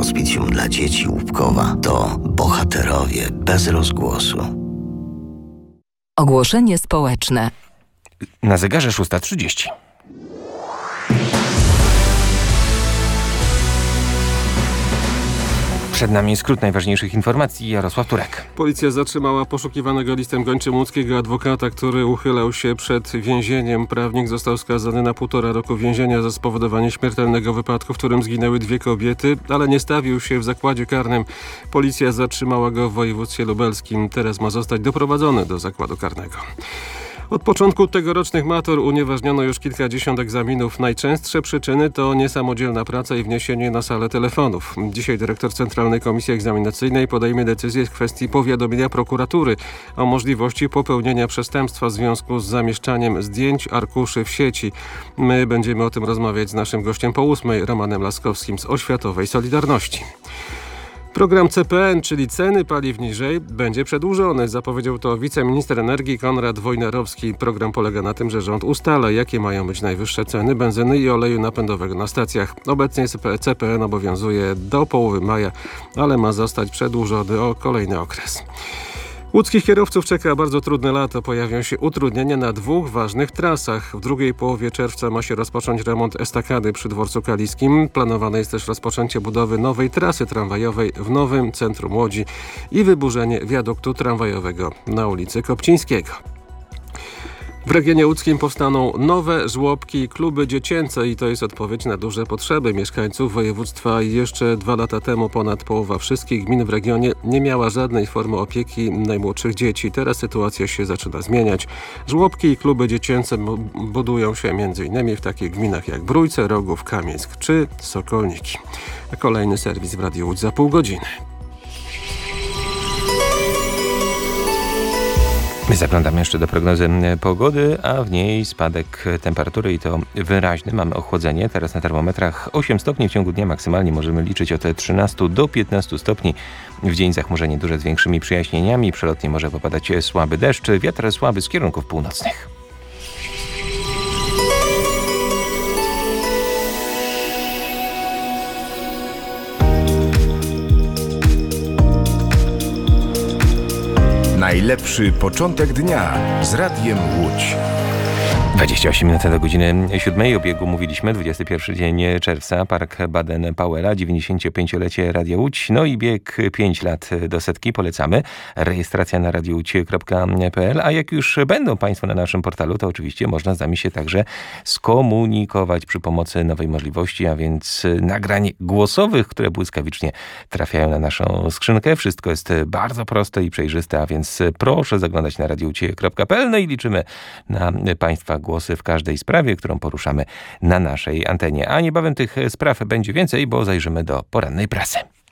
Hospicjum dla Dzieci Łupkowa to bohaterowie bez rozgłosu. Ogłoszenie społeczne. Na zegarze 6:30. Przed nami skrót najważniejszych informacji. Jarosław Turek. Policja zatrzymała poszukiwanego listem gończym łódzkiego adwokata, który uchylał się przed więzieniem. Prawnik został skazany na 1,5 roku więzienia za spowodowanie śmiertelnego wypadku, w którym zginęły 2 kobiety, ale nie stawił się w zakładzie karnym. Policja zatrzymała go w województwie lubelskim. Teraz ma zostać doprowadzony do zakładu karnego. Od początku tegorocznych matur unieważniono już kilkadziesiąt egzaminów. Najczęstsze przyczyny to niesamodzielna praca i wniesienie na salę telefonów. Dzisiaj dyrektor Centralnej Komisji Egzaminacyjnej podejmie decyzję w kwestii powiadomienia prokuratury o możliwości popełnienia przestępstwa w związku z zamieszczaniem zdjęć arkuszy w sieci. My będziemy o tym rozmawiać z naszym gościem po 8:00, Romanem Laskowskim z Oświatowej Solidarności. Program CPN, czyli ceny paliw niżej, będzie przedłużony. Zapowiedział to wiceminister energii Konrad Wojnarowski. Program polega na tym, że rząd ustala, jakie mają być najwyższe ceny benzyny i oleju napędowego na stacjach. Obecnie CPN obowiązuje do połowy maja, ale ma zostać przedłużony o kolejny okres. Łódzkich kierowców czeka bardzo trudne lato. Pojawią się utrudnienia na 2 ważnych trasach. W drugiej połowie czerwca ma się rozpocząć remont estakady przy Dworcu Kaliskim. Planowane jest też rozpoczęcie budowy nowej trasy tramwajowej w nowym centrum Łodzi i wyburzenie wiaduktu tramwajowego na ulicy Kopcińskiego. W regionie łódzkim powstaną nowe żłobki i kluby dziecięce i to jest odpowiedź na duże potrzeby mieszkańców województwa. Jeszcze 2 lata temu ponad połowa wszystkich gmin w regionie nie miała żadnej formy opieki najmłodszych dzieci. Teraz sytuacja się zaczyna zmieniać. Żłobki i kluby dziecięce budują się m.in. w takich gminach jak Brójce, Rogów, Kamieńsk czy Sokolniki. Kolejny serwis w Radiu Łódź za pół godziny. My zaglądamy jeszcze do prognozy pogody, a w niej spadek temperatury i to wyraźny. Mamy ochłodzenie. Teraz na termometrach 8 stopni. W ciągu dnia maksymalnie możemy liczyć od 13 do 15 stopni. W dzień zachmurzenie duże z większymi przejaśnieniami. Przelotnie może popadać słaby deszcz. Wiatr słaby z kierunków północnych. Najlepszy początek dnia z Radiem Łódź. 28 minut do godziny 7. O biegu mówiliśmy. 21 dzień czerwca, Park Baden-Powella, 95-lecie Radia Łódź. No i bieg 5 lat do setki. Polecamy. Rejestracja na radiouć.pl. A jak już będą Państwo na naszym portalu, to oczywiście można z nami się także skomunikować przy pomocy nowej możliwości, a więc nagrań głosowych, które błyskawicznie trafiają na naszą skrzynkę. Wszystko jest bardzo proste i przejrzyste, a więc proszę zaglądać na radiouć.pl. No i liczymy na Państwa głosy w każdej sprawie, którą poruszamy na naszej antenie. A niebawem tych spraw będzie więcej, bo zajrzymy do porannej prasy.